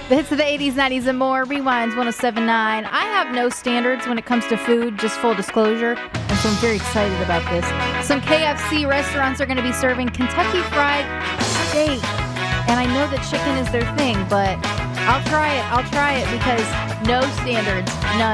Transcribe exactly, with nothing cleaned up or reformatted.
The hits of the eighties, nineties, and more. Rewinds one oh seven point nine. I have no standards when it comes to food, just full disclosure. And so I'm very excited about this. Some K F C restaurants are going to be serving Kentucky Fried Steak. And I know that chicken is their thing, but I'll try it. I'll try it because no standards. None.